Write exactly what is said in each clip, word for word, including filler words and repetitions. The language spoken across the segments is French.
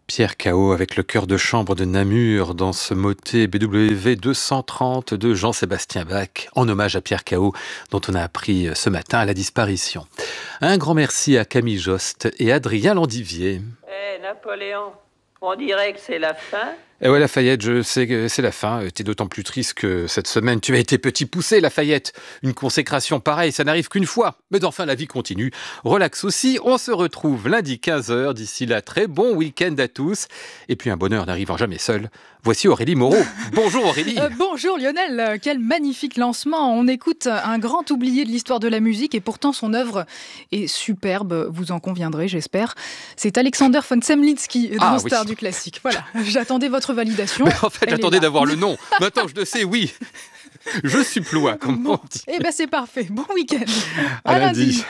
Pierre Cao avec le chœur de chambre de Namur dans ce motet B W V deux cent trente de Jean-Sébastien Bach en hommage à Pierre Cao dont on a appris ce matin la disparition. Un grand merci à Camille Jost et Adrien Landivier. Eh hey, Napoléon, on dirait que c'est la fin. Eh ouais Lafayette, je sais que c'est la fin. T'es d'autant plus triste que cette semaine tu as été petit poussé Lafayette. Une consécration pareille, ça n'arrive qu'une fois. Mais enfin la vie continue. Relax aussi, on se retrouve lundi quinze heures. D'ici là, très bon week-end à tous. Et puis un bonheur n'arrivant jamais seul. Voici Aurélie Moreau. Bonjour Aurélie. Euh, bonjour Lionel, quel magnifique lancement. On écoute un grand oublié de l'histoire de la musique et pourtant son œuvre est superbe, vous en conviendrez j'espère. C'est Alexander von Zemlinsky dans ah, Star oui. du classique. Voilà, j'attendais votre validation. Mais en fait, Elle j'attendais d'avoir le nom. Maintenant, je le sais, oui. Je suis ploie, comme bon, on dit. Eh bien, c'est parfait. Bon week-end. À, à lundi.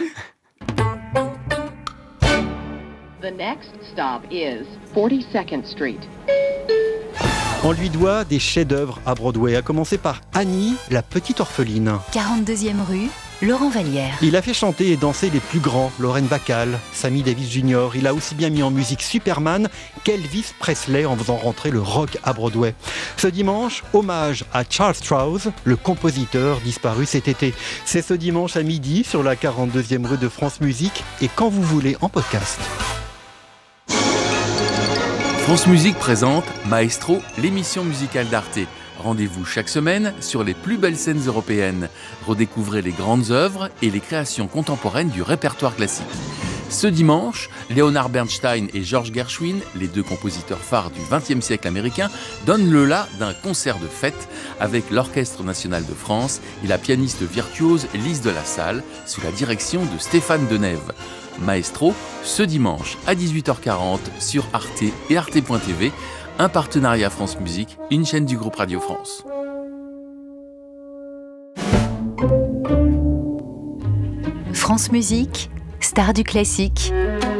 The next stop is forty-second Street. On lui doit des chefs-d'œuvre à Broadway, à commencer par Annie, la petite orpheline. quarante-deuxième rue, Laurent Vallière. Il a fait chanter et danser les plus grands, Lauren Bacall, Sammy Davis junior Il a aussi bien mis en musique Superman qu'Elvis Presley en faisant rentrer le rock à Broadway. Ce dimanche, hommage à Charles Strauss, le compositeur disparu cet été. C'est ce dimanche à midi sur la quarante-deuxième rue de France Musique et quand vous voulez en podcast. France Musique présente Maestro, l'émission musicale d'Arte. Rendez-vous chaque semaine sur les plus belles scènes européennes. Redécouvrez les grandes œuvres et les créations contemporaines du répertoire classique. Ce dimanche, Leonard Bernstein et George Gershwin, les deux compositeurs phares du vingtième siècle américain, donnent le la d'un concert de fête avec l'Orchestre national de France et la pianiste virtuose Lise de la Salle sous la direction de Stéphane Denève. Maestro, ce dimanche à dix-huit heures quarante sur Arte et Arte point T V, un partenariat France Musique, une chaîne du groupe Radio France. France Musique, Star du classique.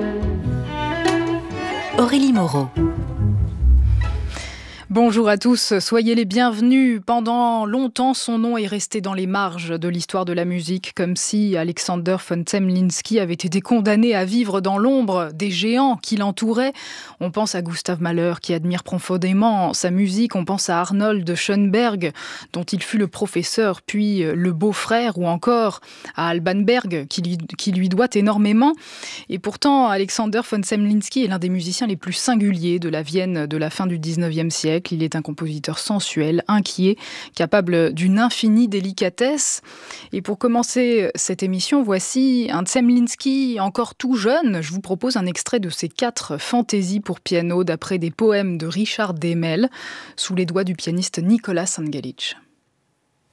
Aurélie Moreau. Bonjour à tous, soyez les bienvenus. Pendant longtemps, son nom est resté dans les marges de l'histoire de la musique, comme si Alexander von Zemlinsky avait été condamné à vivre dans l'ombre des géants qui l'entouraient. On pense à Gustav Mahler, qui admire profondément sa musique. On pense à Arnold Schoenberg, dont il fut le professeur, puis le beau-frère, ou encore à Alban Berg, qui lui, qui lui doit énormément. Et pourtant, Alexander von Zemlinsky est l'un des musiciens les plus singuliers de la Vienne de la fin du dix-neuvième siècle. Il est un compositeur sensuel, inquiet, capable d'une infinie délicatesse. Et pour commencer cette émission, voici un Zemlinsky encore tout jeune. Je vous propose un extrait de ses quatre fantaisies pour piano d'après des poèmes de Richard Demel, sous les doigts du pianiste Nicolas Sangelich.